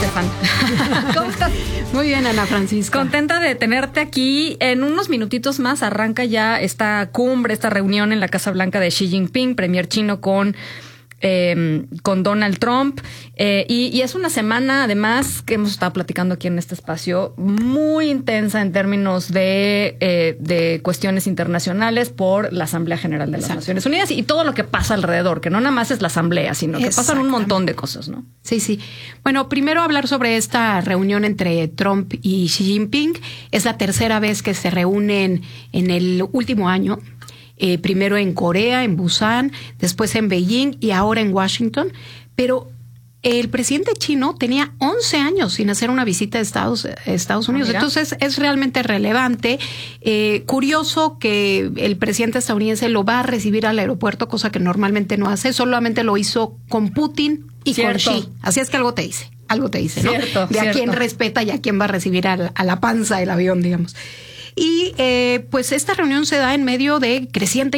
Estefan. ¿Cómo estás? Muy bien, Ana Francisca. Contenta de tenerte aquí. En unos minutitos más arranca ya esta cumbre, esta reunión en la Casa Blanca de Xi Jinping, premier chino con Donald Trump. Y es una semana, además, que hemos estado platicando aquí en este espacio, muy intensa en términos de cuestiones internacionales por la Asamblea General de las Naciones Unidas y todo lo que pasa alrededor, que no nada más es la Asamblea, sino que pasan un montón de cosas, ¿no? Sí, sí. Bueno, primero hablar sobre esta reunión entre Trump y Xi Jinping. Es la tercera vez que se reúnen en el último año. Primero en Corea, en Busan, después en Beijing y ahora en Washington. Pero el presidente chino tenía 11 años sin hacer una visita a Estados Unidos. Entonces es realmente relevante. Curioso que el presidente estadounidense lo va a recibir al aeropuerto, cosa que normalmente no hace. Solamente lo hizo con Putin y con Xi. Así es que algo te dice. Algo te dice, ¿no? De a quién respeta y a quién va a recibir a la panza del avión, digamos. Y pues esta reunión se da en medio de creciente